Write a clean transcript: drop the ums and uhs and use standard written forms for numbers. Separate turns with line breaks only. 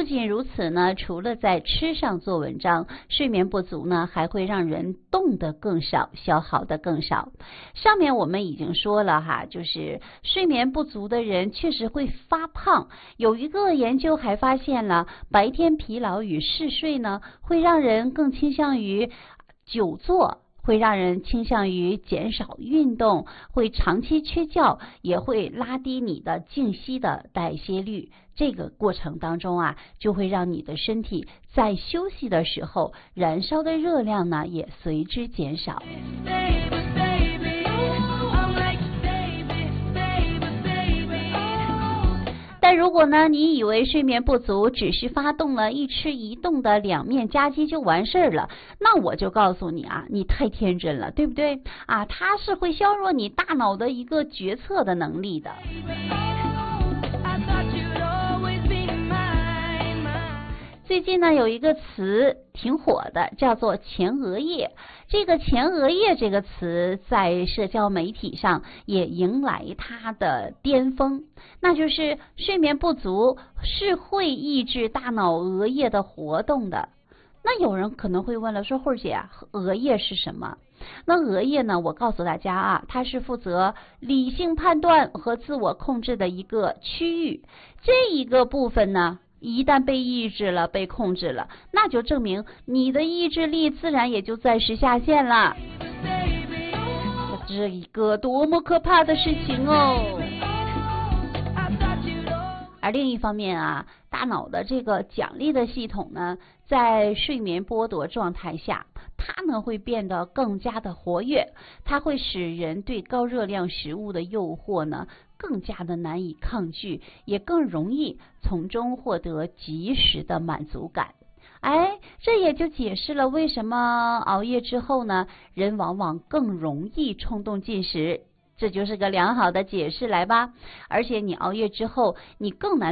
不仅如此呢，除了在吃上做文章，睡眠不足呢还会让人动得更少，消耗得更少。上面我们已经说了哈，就是睡眠不足的人确实会发胖。有一个研究还发现了，白天疲劳与嗜睡呢，会让人更倾向于久坐，会让人倾向于减少运动，会长期缺觉，也会拉低你的静息的代谢率。这个过程当中啊，就会让你的身体在休息的时候燃烧的热量呢也随之减少。但如果呢，你以为睡眠不足只是发动了一吃一动的两面夹击就完事儿了，那我就告诉你啊，你太天真了，对不对啊？它是会削弱你大脑的一个决策的能力的。最近呢，有一个词挺火的，叫做前额叶。这个前额叶这个词在社交媒体上也迎来它的巅峰，那就是睡眠不足是会抑制大脑额叶的活动的。那有人可能会问了，说慧姐啊，额叶是什么？那额叶呢，我告诉大家啊，它是负责理性判断和自我控制的一个区域。这一个部分呢，一旦被抑制了，被控制了，那就证明你的意志力自然也就暂时下线了。这是一个多么可怕的事情哦！而另一方面啊，大脑的这个奖励的系统呢，在睡眠剥夺状态下，它呢会变得更加的活跃，它会使人对高热量食物的诱惑呢更加的难以抗拒，也更容易从中获得及时的满足感。哎，这也就解释了为什么熬夜之后呢，人往往更容易冲动进食，这就是个良好的解释来吧。而且你熬夜之后，你更难